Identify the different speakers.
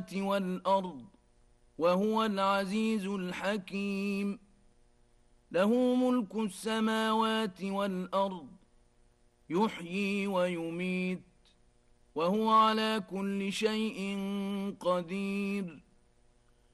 Speaker 1: والأرض وهو العزيز الحكيم. له ملك السماوات والأرض يحيي ويميت وهو على كل شيء قدير.